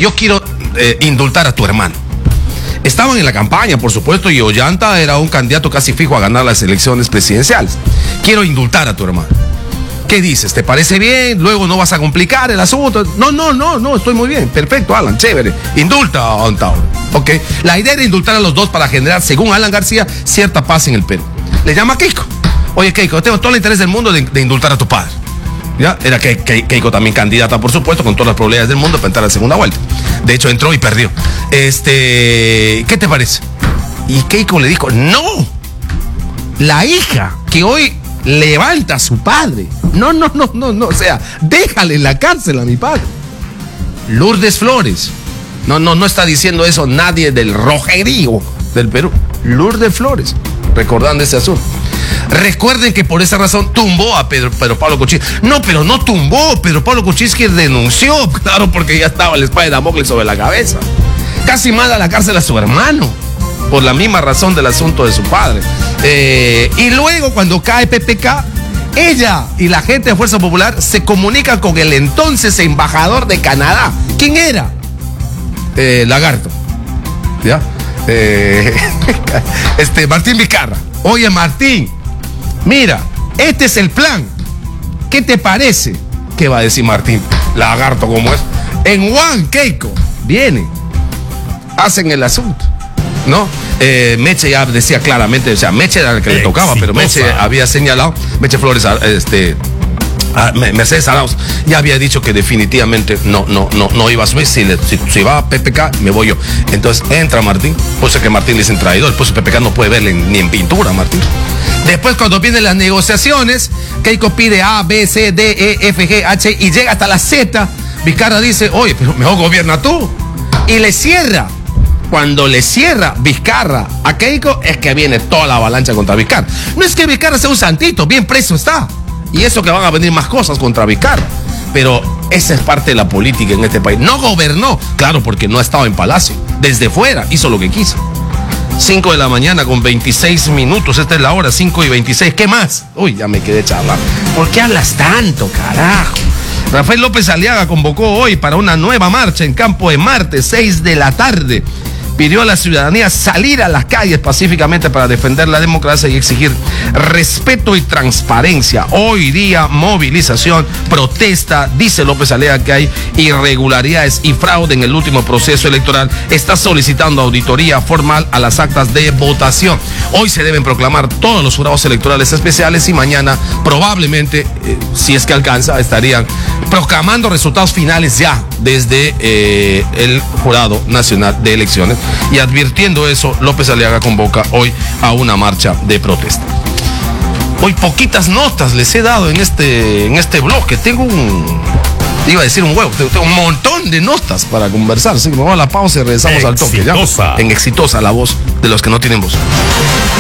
yo quiero indultar a tu hermano. Estaban en la campaña, por supuesto, y Ollanta era un candidato casi fijo a ganar las elecciones presidenciales. Quiero indultar a tu hermano. ¿Qué dices? ¿Te parece bien? Luego no vas a complicar el asunto. No, estoy muy bien. Perfecto, Alan, chévere. Indulta a Antauro. Ok. La idea era indultar a los dos para generar, según Alan García, cierta paz en el Perú. Le llama a Keiko. Oye, Keiko, tengo todo el interés del mundo de indultar a tu padre. ¿Ya? Era que Keiko también candidata, por supuesto, con todas las probabilidades del mundo para entrar a la segunda vuelta. De hecho, entró y perdió. ¿Qué te parece? Y Keiko le dijo, no. La hija que hoy levanta a su padre. No. O sea, déjale en la cárcel a mi padre. Lourdes Flores. No está diciendo eso nadie del rojerío del Perú. Lourdes Flores, recordando ese asunto. Recuerden que por esa razón tumbó a Pedro Pablo Kuczynski. No, pero no tumbó. Pedro Pablo Kuczynski denunció, claro, porque ya estaba la espada de Damocles sobre la cabeza. Casi manda a la cárcel a su hermano, por la misma razón del asunto de su padre. Y luego, cuando cae PPK, ella y la gente de Fuerza Popular se comunican con el entonces embajador de Canadá. ¿Quién era? Lagarto. ¿Ya? Martín Vizcarra. Oye, Martín, mira, este es el plan. ¿Qué te parece? ¿Qué va a decir Martín? Lagarto como es. En Juan, Keiko, viene. Hacen el asunto, ¿no? Meche ya decía claramente, o sea, Meche era el que le tocaba, pero Meche había señalado, Meche Flores, Mercedes Arauz ya había dicho que definitivamente no iba a subir. Si va a PPK, me voy yo. Entonces entra Martín, puede que Martín le dicen traidor, pues PPK no puede verle ni en pintura a Martín. Después, cuando vienen las negociaciones, Keiko pide A, B, C, D, E, F, G, H y llega hasta la Z. Vizcarra dice, oye, pero mejor gobierna tú. Y le cierra. Cuando le cierra Vizcarra a Keiko, es que viene toda la avalancha contra Vizcarra. No es que Vizcarra sea un santito, bien preso está. Y eso que van a venir más cosas contra Vizcarra. Pero esa es parte de la política en este país. No gobernó, claro, porque no ha estado en Palacio. Desde fuera hizo lo que quiso. 5 de la mañana con 26 minutos. Esta es la hora, 5:26. ¿Qué más? Uy, ya me quedé charlando. ¿Por qué hablas tanto, carajo? Rafael López Aliaga convocó hoy para una nueva marcha en Campo de Marte, 6 de la tarde. Pidió a la ciudadanía salir a las calles pacíficamente para defender la democracia y exigir respeto y transparencia. Hoy día, movilización, protesta. Dice López Aliaga que hay irregularidades y fraude en el último proceso electoral. Está solicitando auditoría formal a las actas de votación. Hoy se deben proclamar todos los jurados electorales especiales y mañana probablemente, si es que alcanza, estarían proclamando resultados finales ya desde el Jurado Nacional de Elecciones. Y advirtiendo eso, López Aliaga convoca hoy a una marcha de protesta. Hoy poquitas notas les he dado en este bloque. Tengo iba a decir un huevo, tengo un montón de notas para conversar. Así que me voy a la pausa y regresamos al toque. ¿Ya? En Exitosa, la voz de los que no tienen voz.